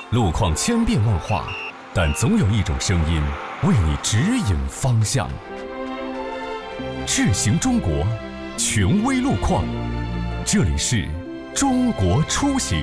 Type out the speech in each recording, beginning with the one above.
路况千变万化，但总有一种声音为你指引方向。智行中国，权威路况，这里是中国出行。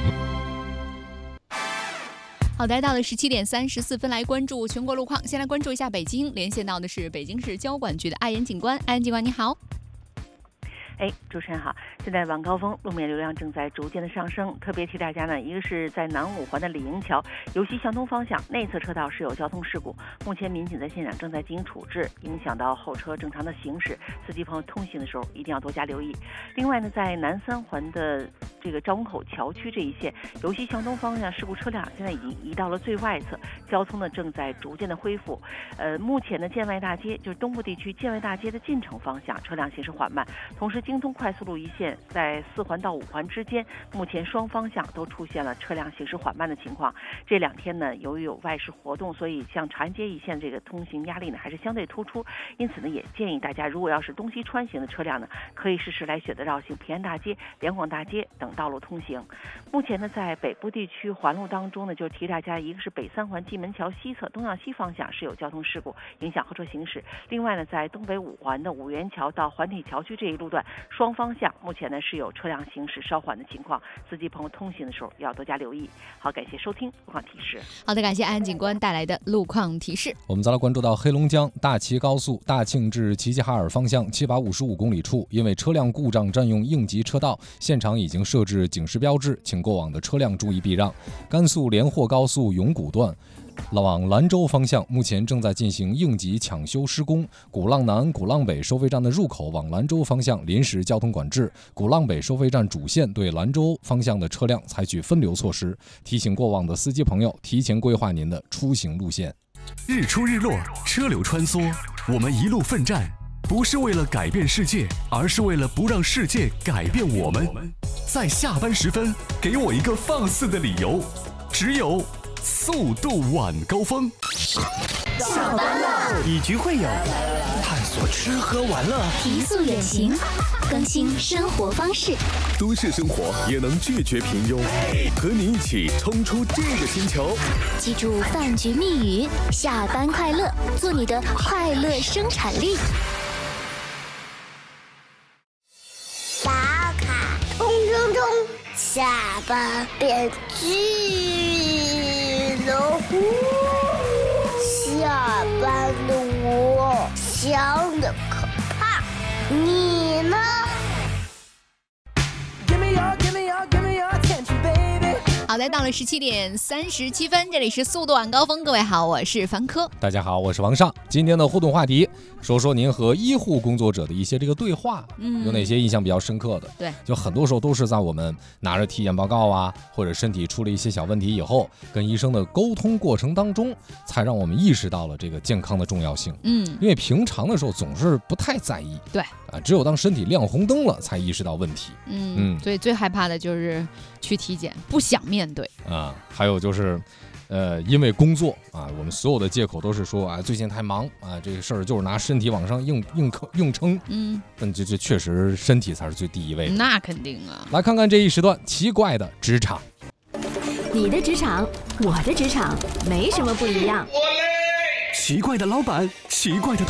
好的，到了17点34分，来关注全国路况。先来关注一下北京，连线到的是北京市交管局的艾岩警官。艾岩警官，你好。 主持人好。现在晚高峰路面流量正在逐渐的上升，特别提大家呢，一个是在南五环的李营桥由西向东方向内侧车道是有交通事故，目前民警在现场正在进行处置，影响到后车正常的行驶，司机朋友通行的时候一定要多加留意。另外呢，在南三环的这个赵公口桥区这一线由西向东方向事故车辆现在已经移到了最外侧，交通呢正在逐渐的恢复。目前的建外大街就是东部地区建外大街的进城方向车辆行驶缓慢，同时京通快速路一线在4环到5环之间，目前双方向都出现了车辆行驶缓慢的情况。这2天呢，由于有外事活动，所以像长安街一线这个通行压力呢还是相对突出，因此呢也建议大家，如果要是东西穿行的车辆呢，可以适时来选择绕行平安大街、两广大街等道路通行。目前呢，在北部地区环路当中呢，就提大家，一个是北3环蓟门桥西侧东向西方向是有交通事故，影响后车行驶。另外呢，在东北5环的五元桥到环体桥区这一路段，双方向目前呢是有车辆行驶稍缓的情况，司机朋友通行的时候要多加留意。好，感谢收听路况提示。 好的，感谢安警官带来的路况提示。 我们再来关注到黑龙江大齐高速大庆至齐齐哈尔方向755公里处，因为车辆故障占用应急车道，现场已经设置警示标志，请过往的车辆注意避让。甘肃连霍高速永古段往兰州方向目前正在进行应急抢修施工，鼓浪南、鼓浪北收费站的入口往兰州方向临时交通管制，鼓浪北收费站主线对兰州方向的车辆采取分流措施，提醒过往的司机朋友提前规划您的出行路线。 日出日落，车流穿梭，我们一路奋战，不是为了改变世界，而是为了不让世界改变我们。在下班时分，给我一个放肆的理由，只有速度晚高峰。 下班了，以局会友，探索吃喝玩乐， 提速远行，更新生活方式。 都市生活也能拒绝平庸，和你一起冲出这个星球。 记住饭局密语：下班快乐，做你的快乐生产力。 打卡冲冲冲，下班变巨龙。下班的我想的可怕，你呢？ 好的，到了17点37分，这里是速度晚高峰。各位好，我是凡科。 大家好，我是王尚。今天的互动话题，说说您和医护工作者的一些这个对话，有哪些印象比较深刻的？ 对， 就很多时候都是在我们拿着体检报告啊，或者身体出了一些小问题以后，跟医生的沟通过程当中，才让我们意识到了这个健康的重要性。因为平常的时候总是不太在意。 对啊，只有当身体亮红灯了，才意识到问题。 所以最害怕的就是去体检，不想面对啊。还有就是，因为工作啊，我们所有的借口都是说啊，最近太忙啊，这个事儿就是拿身体往上硬撑。但这确实身体才是最第一位的。 那肯定啊。 来看看这一时段奇怪的职场。 你的职场，我的职场，没什么不一样。 奇怪的老板，奇怪的